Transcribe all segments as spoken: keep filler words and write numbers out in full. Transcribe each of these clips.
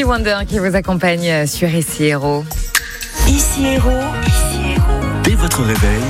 Wonder qui vous accompagne sur Ici Héros. Ici Héros. Dès votre réveil,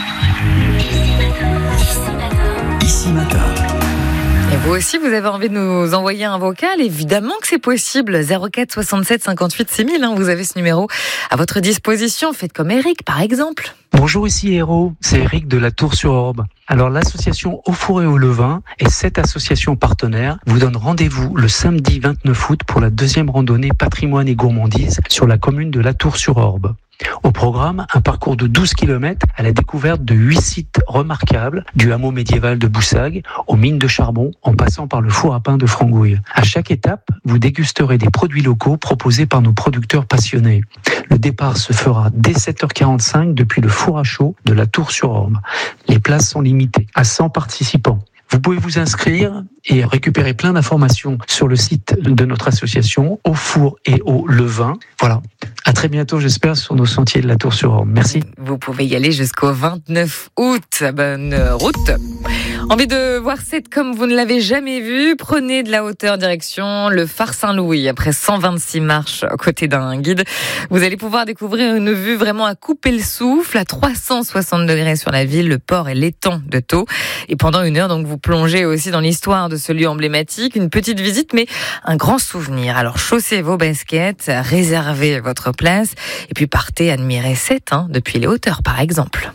Ici Matin. Et vous aussi, vous avez envie de nous envoyer un vocal? Évidemment que c'est possible. zéro quatre soixante-sept cinquante-huit six mille, hein, vous avez ce numéro à votre disposition. Faites comme Eric, par exemple. Bonjour, ici Héros, c'est Eric de la Tour-sur-Orbe. Alors l'association Au Four et au Levain et cette association partenaire vous donne rendez-vous le samedi vingt-neuf août pour la deuxième randonnée patrimoine et gourmandise sur la commune de la Tour-sur-Orbe. Au programme, un parcours de douze kilomètres à la découverte de huit sites remarquables, du hameau médiéval de Boussagues aux mines de charbon, en passant par le four à pain de Frangouille. À chaque étape, vous dégusterez des produits locaux proposés par nos producteurs passionnés. Le départ se fera dès sept heures quarante-cinq depuis le four à chaud de la Tour-sur-Orbe. Les places sont limitées à cent participants. Vous pouvez vous inscrire et récupérer plein d'informations sur le site de notre association, Au Four et au Levain. Voilà. À très bientôt, j'espère, sur nos sentiers de la Tour-sur-Orbe. Merci. Vous pouvez y aller jusqu'au vingt-neuf août. Bonne route. Envie de voir cette comme vous ne l'avez jamais vu? Prenez de la hauteur direction le phare Saint-Louis. Après cent vingt-six marches aux côtés d'un guide, vous allez pouvoir découvrir une vue vraiment à couper le souffle, à trois cent soixante degrés sur la ville, le port et l'étang de Thau. Et pendant une heure, donc, vous plongez aussi dans l'histoire de ce lieu emblématique. Une petite visite, mais un grand souvenir. Alors, chaussez vos baskets, réservez votre place, et puis partez admirer cette, hein, depuis les hauteurs, par exemple.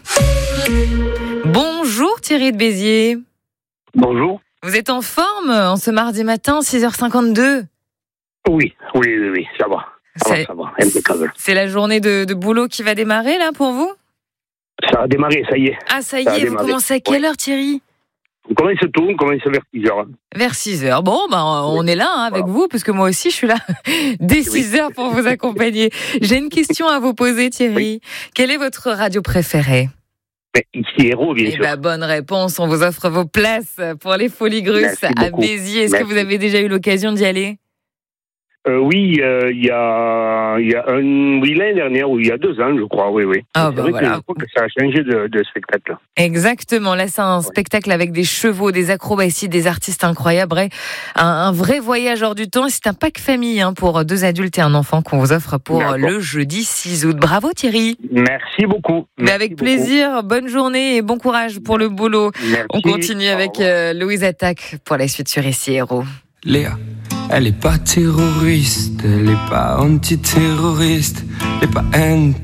Bonjour Thierry de Béziers. Bonjour. Vous êtes en forme en ce mardi matin, six heures cinquante-deux? Oui, oui, oui, oui, ça va. Ça va, ça va, impeccable. C'est la journée de, de boulot qui va démarrer là pour vous? Ça a démarré, ça y est. Ah, ça y Ça a est, vous démarré. commencez à quelle Ouais. heure Thierry? On commence tôt, on commence vers six heures. Vers six heures. Bon, ben, on est là hein, avec Voilà. vous, parce que moi aussi je suis là dès six heures pour vous accompagner. J'ai une question à vous poser Thierry. Quelle est votre radio préférée? Mais ici Héros, bien Eh sûr. ben, bonne réponse, on vous offre vos places pour les Folies Grusses Merci à beaucoup. Béziers. Est-ce que Merci. vous avez déjà eu l'occasion d'y aller? Euh, oui, euh, il y a, il y a un, oui, l'année dernière, ou il y a deux ans, je crois, oui, oui. Ah, C'est bah vrai voilà. que je crois que ça a changé de, de spectacle. Exactement, là c'est un Ouais. spectacle avec des chevaux, des acrobaties, des artistes incroyables, un, un vrai voyage hors du temps. C'est un pack famille hein, pour deux adultes et un enfant qu'on vous offre pour D'accord. le jeudi six août. Bravo Thierry. Merci beaucoup. Mais Merci avec beaucoup. plaisir, bonne journée et bon courage pour le boulot. Merci. On continue Au avec revoir. euh, Louise Attaque pour la suite sur Ici Héros. Léa, elle est pas terroriste, elle est pas antiterroriste, elle est pas haine.